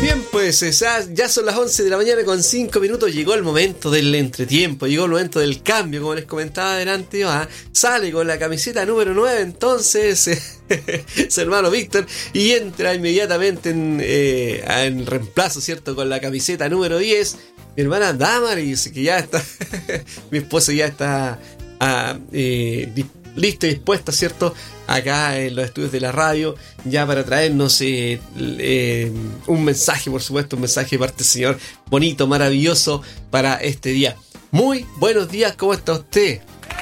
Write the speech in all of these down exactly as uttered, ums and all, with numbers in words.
Bien, pues ya, ya son las once de la mañana con cinco minutos. Llegó el momento del entretiempo, llegó el momento del cambio, como les comentaba adelante. ¿Ah? Sale con la camiseta número nueve, entonces eh, su hermano Víctor, y entra inmediatamente en, eh, en reemplazo, ¿cierto? Con la camiseta número diez, mi hermana Damaris, que ya está, mi esposa ya está ah, eh, lista y dispuesta, ¿cierto? Acá en los estudios de la radio, ya para traernos eh, eh, un mensaje, por supuesto, un mensaje de parte del Señor, bonito, maravilloso para este día. Muy buenos días, ¿cómo está usted?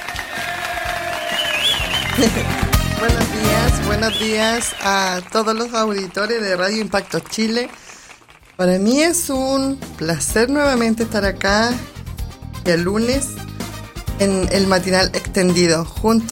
Buenos días, buenos días a todos los auditores de Radio Impacto Chile. Para mí es un placer nuevamente estar acá el lunes en el matinal extendido, junto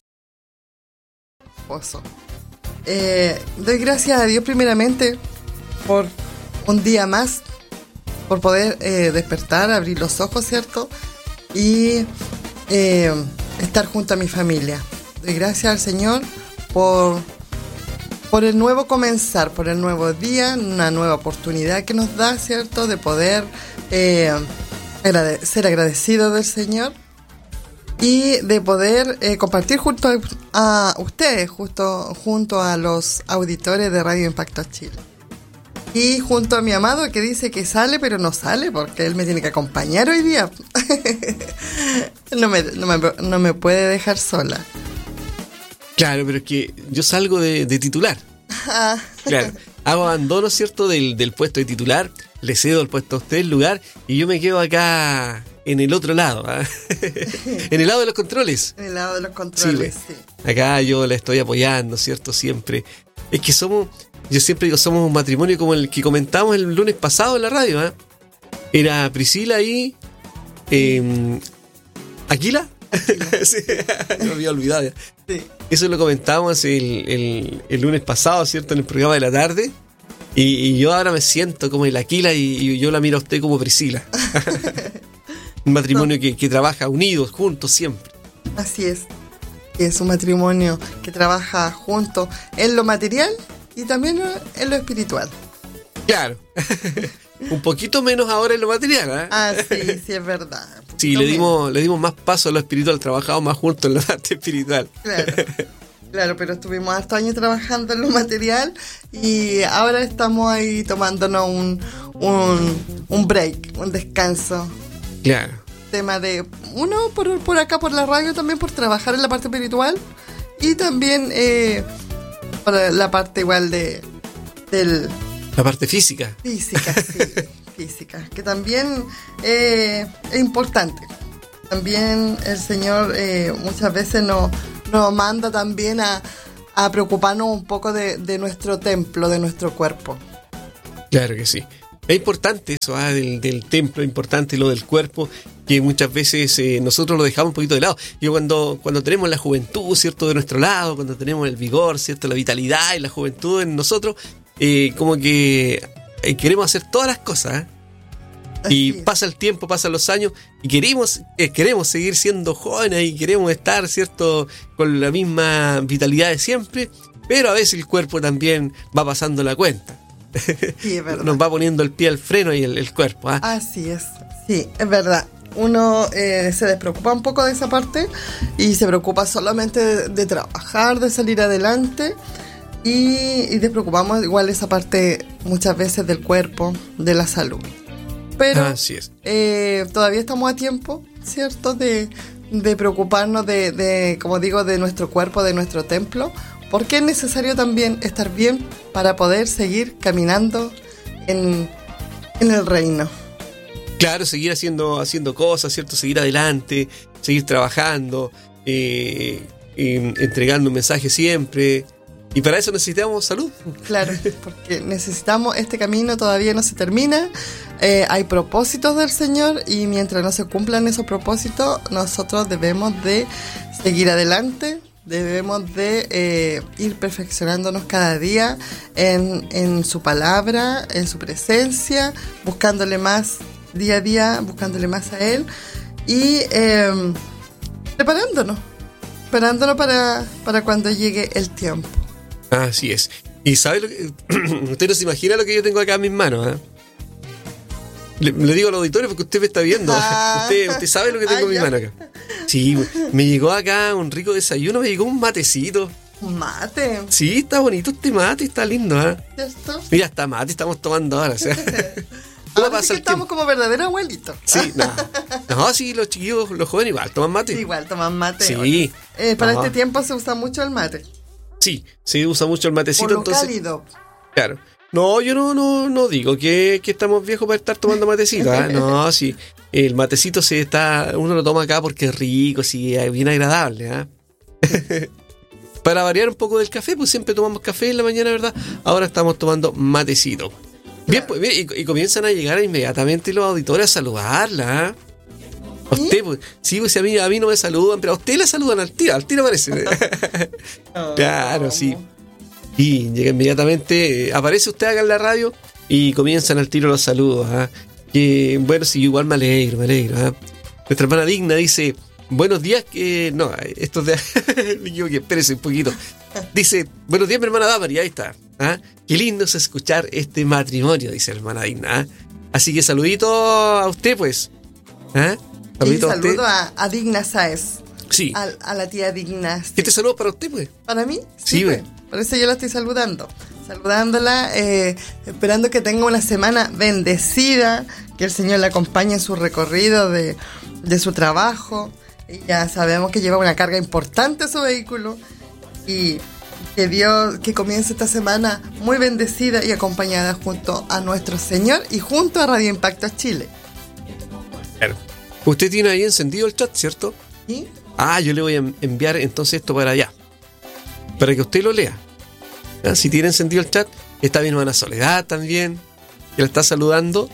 Eh, doy gracias a Dios primeramente por un día más, por poder eh, despertar, abrir los ojos, ¿cierto? Y eh, estar junto a mi familia. Doy gracias al Señor por, por el nuevo comenzar, por el nuevo día, una nueva oportunidad que nos da, ¿cierto? De poder eh, agrade- ser agradecidos del Señor. Y de poder eh, compartir junto a, a ustedes, justo, junto a los auditores de Radio Impacto Chile. Y junto a mi amado que dice que sale, pero no sale, porque él me tiene que acompañar hoy día. no, me, no, me, no me puede dejar sola. Claro, pero es que yo salgo de, de titular. Claro, hago abandono, ¿cierto? Del, del puesto de titular, le cedo el puesto a usted, el lugar, y yo me quedo acá en el otro lado, ¿eh? En el lado de los controles. En el lado de los controles, sí. sí. Acá yo la estoy apoyando, ¿cierto? Siempre. Es que somos, yo siempre digo, somos un matrimonio como el que comentamos el lunes pasado en la radio, ¿eh? Era Priscila y eh, ¿Aquila? Sí, me había olvidado ya. Sí. Eso lo comentábamos el, el, el lunes pasado, ¿cierto? En el programa de la tarde. Y, y yo ahora me siento como el Aquila y, y yo la miro a usted como Priscila. Un matrimonio no. que, que trabaja unidos, juntos, siempre. Así es. Es un matrimonio que trabaja juntos en lo material y también en lo espiritual. Claro. Un poquito menos ahora en lo material, ¿eh? Ah, sí, sí, es verdad. Sí, le dimos, le dimos más paso a lo espiritual, trabajamos más juntos en la parte espiritual. Claro. Claro, pero estuvimos hasta años trabajando en lo material y ahora estamos ahí tomándonos un, un, un break, un descanso. Claro. Tema de uno por, por acá por la radio también por trabajar en la parte espiritual y también eh, por la parte igual de del la parte física. Física, sí, física, que también eh, es importante. También el Señor eh, muchas veces nos, nos manda también a, a preocuparnos un poco de, de nuestro templo, de nuestro cuerpo. Claro que sí. Es importante eso, ah, del, del templo, es importante lo del cuerpo, que muchas veces eh, nosotros lo dejamos un poquito de lado. Yo cuando, cuando tenemos la juventud, ¿cierto?, de nuestro lado, cuando tenemos el vigor, ¿cierto?, la vitalidad y la juventud en nosotros, eh, como que eh, queremos hacer todas las cosas, ¿eh? Y pasa el tiempo, pasan los años y queremos, eh, queremos seguir siendo jóvenes y queremos estar, ¿cierto?, con la misma vitalidad de siempre, pero a veces el cuerpo también va pasando la cuenta. Sí, es verdad. Nos va poniendo el pie al freno y el, el cuerpo. ¿eh? Así es, sí, es verdad. Uno eh, se despreocupa un poco de esa parte y se preocupa solamente de, de trabajar, de salir adelante y, y despreocupamos igual esa parte muchas veces del cuerpo, de la salud. Pero Así es. Eh, todavía estamos a tiempo, ¿cierto? De, de preocuparnos de, de, como digo, de nuestro cuerpo, de nuestro templo. Porque es necesario también estar bien para poder seguir caminando en, en el reino. Claro, seguir haciendo, haciendo cosas, ¿cierto? Seguir adelante, seguir trabajando, eh, eh, entregando un mensaje siempre. Y para eso necesitamos salud. Claro, porque necesitamos, este camino todavía no se termina. Eh, hay propósitos del Señor y mientras no se cumplan esos propósitos, nosotros debemos de seguir adelante. Debemos de eh, ir perfeccionándonos cada día en, en su palabra, en su presencia, buscándole más día a día, buscándole más a Él y eh, preparándonos, preparándonos para, para cuando llegue el tiempo. Así es. Y ¿sabe lo que? Usted no se imagina lo que yo tengo acá en mis manos, ¿eh? Le, le digo al auditorio porque usted me está viendo. Ah. Usted, usted sabe lo que tengo Ah, en mi ya. mano acá. Sí, me llegó acá un rico desayuno, me llegó un matecito. Un mate, Sí, está bonito este mate, está lindo, ¿eh? ¿cierto? Mira, está mate, estamos tomando ahora. O sea, ¿cómo Ahora sí pasa que el estamos tiempo? como verdaderos abuelitos. Sí, no. No, sí, los chiquillos, los jóvenes igual toman mate. Igual toman mate. Sí. Eh, para No. este tiempo se usa mucho el mate. Sí, se usa mucho el matecito, Por lo entonces. cálido. Claro. No, yo no, no, no digo que, que estamos viejos para estar tomando matecito, ¿eh? No, sí. El matecito se está, uno lo toma acá porque es rico, sí, es bien agradable, ¿ah? Para variar un poco del café, pues siempre tomamos café en la mañana, ¿verdad? Ahora estamos tomando matecito. Bien, pues, bien, y, y comienzan a llegar inmediatamente los auditores a saludarla, ¿ah? A usted, pues, sí, pues si a mí, a mí no me saludan, pero a usted le saludan al tiro, al tiro parece. Claro, sí. Y llega inmediatamente, eh, aparece usted acá en la radio y comienzan al tiro los saludos. ¿Ah? Que bueno, sí, igual me alegro, me alegro. ¿Ah? Nuestra hermana Digna dice, buenos días, que no, esto de me equivoqué, espérese un poquito. Dice, buenos días, mi hermana Damaris, ahí está. ¿Ah? Qué lindo es escuchar este matrimonio, dice la hermana Digna. ¿Ah? Así que saludito a usted, pues. ¿Ah? Y Saludito a usted. saludo a, a Digna Sáez. Sí. A, a la tía Digna. Sí. Este saludo para usted, pues. ¿Para mí? Sí, pues. güey. Por eso yo la estoy saludando. Saludándola, eh, esperando que tenga una semana bendecida, que el Señor la acompañe en su recorrido de, de su trabajo. Y ya sabemos que lleva una carga importante su vehículo. Y que Dios, que comience esta semana muy bendecida y acompañada junto a nuestro Señor y junto a Radio Impacto Chile. Claro. Usted tiene ahí encendido el chat, ¿cierto? ¿Sí? Ah, yo le voy a enviar entonces esto para allá, para que usted lo lea. ¿Ah? Si tiene encendido el chat, está mi hermana Soledad también, que la está saludando.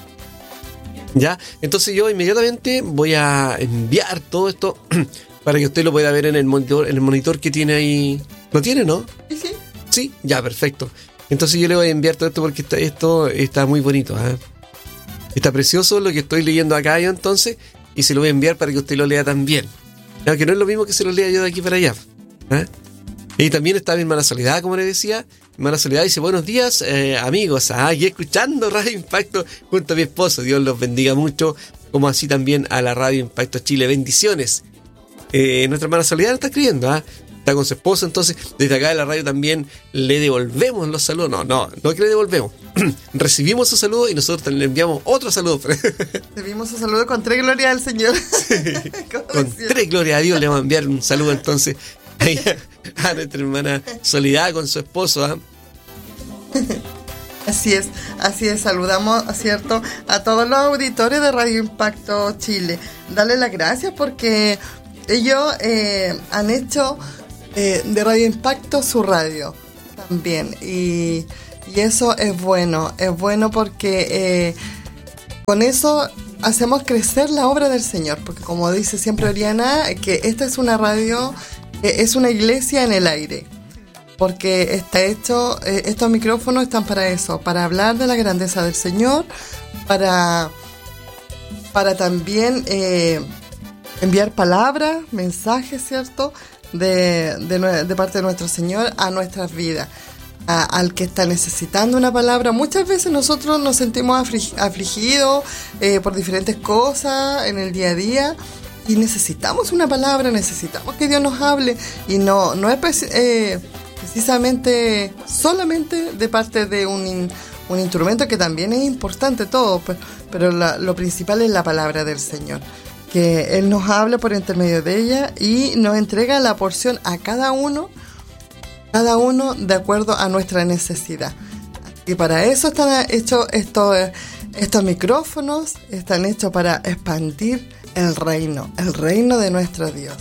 Ya, entonces yo inmediatamente voy a enviar todo esto para que usted lo pueda ver en el monitor, en el monitor que tiene ahí. ¿Lo tiene, no? Sí, sí. Sí, ya, perfecto. Entonces yo le voy a enviar todo esto porque está, esto está muy bonito. ¿Eh? Está precioso lo que estoy leyendo acá yo entonces, y se lo voy a enviar para que usted lo lea también. Aunque no es lo mismo que se lo lea yo de aquí para allá. ¿Eh? Y también está mi hermana Soledad, como le decía. Mi hermana Soledad dice, buenos días, eh, amigos. Ah, aquí escuchando Radio Impacto junto a mi esposo. Dios los bendiga mucho. Como así también a la Radio Impacto Chile. Bendiciones. Eh, nuestra hermana Soledad está escribiendo, ¿ah? Está con su esposo, entonces desde acá de la radio también le devolvemos los saludos. No, no, no que le devolvemos. Recibimos su saludo y nosotros le enviamos otro saludo. Recibimos su saludo con tres glorias al Señor. Con tres glorias a Dios le vamos a enviar un saludo entonces a, a nuestra hermana Soledad con su esposo. ¿Ah? Así es, así es, saludamos, ¿cierto?, a todos los auditores de Radio Impacto Chile. Darle las gracias porque ellos eh, han hecho eh, de Radio Impacto su radio también. Y, y eso es bueno, es bueno porque eh, con eso hacemos crecer la obra del Señor. Porque como dice siempre Oriana, que esta es una radio, que es una iglesia en el aire. Porque está hecho, eh, estos micrófonos están para eso, para hablar de la grandeza del Señor, para, para también eh, enviar palabras, mensajes, ¿cierto?, de, de, de parte de nuestro Señor a nuestras vidas, a, al que está necesitando una palabra. Muchas veces nosotros nos sentimos aflig, afligidos eh, por diferentes cosas en el día a día y necesitamos una palabra, necesitamos que Dios nos hable y no, no es... Eh, precisamente solamente de parte de un, in, un instrumento que también es importante todo, pero, pero la, lo principal es la palabra del Señor, que Él nos habla por intermedio de ella y nos entrega la porción a cada uno, cada uno de acuerdo a nuestra necesidad. Y para eso están hechos estos, estos micrófonos, están hechos para expandir el reino, el reino de nuestro Dios.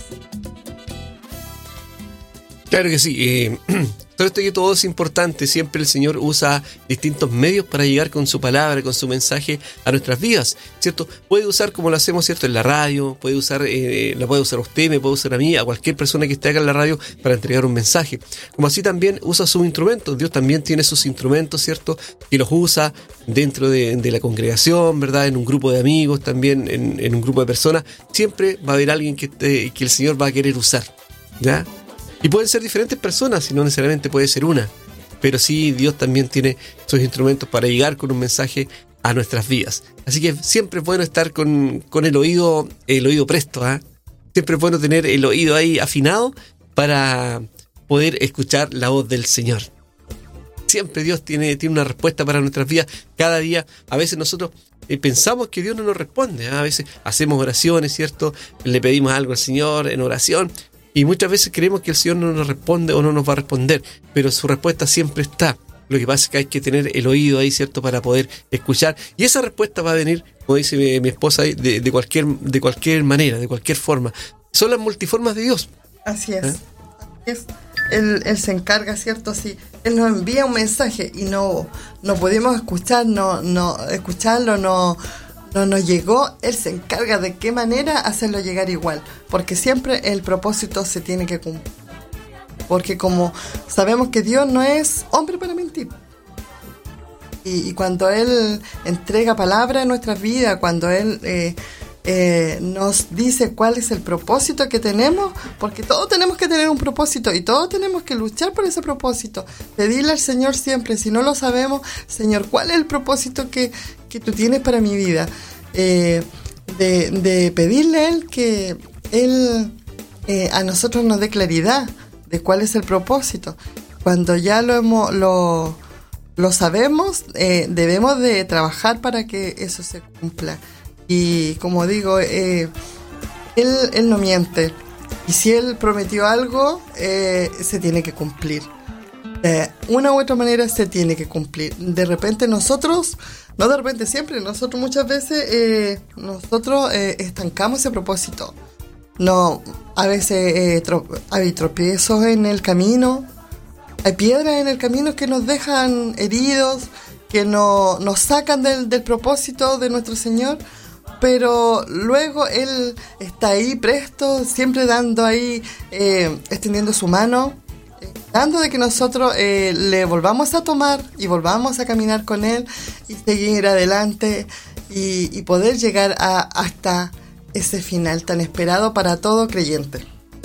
Claro que sí, eh, todo esto y todo es importante. Siempre el Señor usa distintos medios para llegar con su palabra, con su mensaje a nuestras vidas, ¿cierto? Puede usar como lo hacemos, ¿cierto?, en la radio, puede usar, eh, la puede usar usted, me puede usar a mí, a cualquier persona que esté acá en la radio para entregar un mensaje. Como así también usa sus instrumentos. Dios también tiene sus instrumentos, ¿cierto?, y los usa dentro de, de la congregación, ¿verdad?, en un grupo de amigos, también en, en un grupo de personas. Siempre va a haber alguien que, te, que el Señor va a querer usar, ¿ya? Y pueden ser diferentes personas, y no necesariamente puede ser una. Pero sí, Dios también tiene sus instrumentos para llegar con un mensaje a nuestras vidas. Así que siempre es bueno estar con, con el oído, el oído presto, ¿eh? Siempre es bueno tener el oído ahí afinado para poder escuchar la voz del Señor. Siempre Dios tiene, tiene una respuesta para nuestras vidas. Cada día, a veces nosotros eh, pensamos que Dios no nos responde, ¿eh? A veces hacemos oraciones, ¿cierto? Le pedimos algo al Señor en oración y muchas veces creemos que el Señor no nos responde o no nos va a responder, pero su respuesta siempre está. Lo que pasa es que hay que tener el oído ahí, ¿cierto?, para poder escuchar. Y esa respuesta va a venir, como dice mi, mi esposa, de, de, cualquier, de cualquier manera, de cualquier forma. Son las multiformas de Dios. Así es. ¿Eh? Así es. Él, él se encarga, ¿cierto? Si Él nos envía un mensaje y no, no pudimos escuchar, no, no, escucharlo, no, no nos llegó, Él se encarga de qué manera hacerlo llegar igual. Porque siempre el propósito se tiene que cumplir. Porque como sabemos que Dios no es hombre para mentir. Y, y cuando Él entrega palabra en nuestras vidas, cuando Él eh, eh, nos dice cuál es el propósito que tenemos, porque todos tenemos que tener un propósito y todos tenemos que luchar por ese propósito. Pedirle al Señor siempre, si no lo sabemos, Señor, ¿cuál es el propósito que, que tú tienes para mi vida? Eh, de, de pedirle a Él que Él eh, a nosotros nos dé claridad de cuál es el propósito. Cuando ya lo hemos, lo, lo sabemos, eh, debemos de trabajar para que eso se cumpla. Y como digo, eh, él, él no miente. Y si Él prometió algo, eh, se tiene que cumplir. De una u otra manera se tiene que cumplir. De repente nosotros, no de repente siempre, nosotros muchas veces, eh, nosotros eh, estancamos ese propósito. No, a veces eh, tro- hay tropiezos en el camino, hay piedras en el camino que nos dejan heridos, que no, nos sacan del, del propósito de nuestro Señor, pero luego Él está ahí presto, siempre dando ahí, eh, extendiendo su mano, eh, dando de que nosotros eh, le volvamos a tomar y volvamos a caminar con Él y seguir adelante y, y poder llegar a, hasta ese final tan esperado para todo creyente.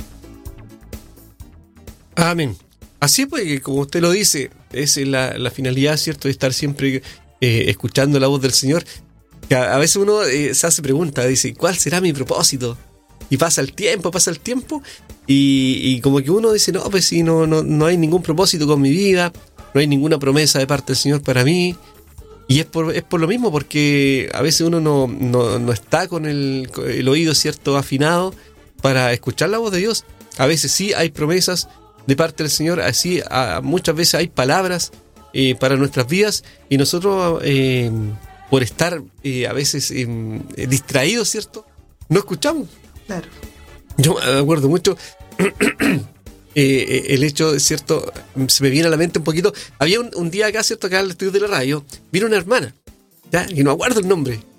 Amén. Así pues, que como usted lo dice, es la, la finalidad, ¿cierto?, de estar siempre eh, escuchando la voz del Señor. Que a, a veces uno eh, se hace preguntas, dice, ¿cuál será mi propósito? Y pasa el tiempo, pasa el tiempo, y, y como que uno dice, no, pues sí, no, no, no hay ningún propósito con mi vida, no hay ninguna promesa de parte del Señor para mí. Y es por, es por lo mismo, porque a veces uno no, no, no está con el, el oído, ¿cierto?, afinado para escuchar la voz de Dios. A veces sí hay promesas de parte del Señor, así a, muchas veces hay palabras eh, para nuestras vidas, y nosotros, eh, por estar eh, a veces eh, distraídos, ¿cierto?, no escuchamos. Claro. Yo me acuerdo mucho... Eh, el hecho, ¿cierto? Se me viene a la mente un poquito. Había un, un día acá, ¿cierto? Acá en el estudio de la radio, vino una hermana, ¿ya? Y no acuerdo el nombre.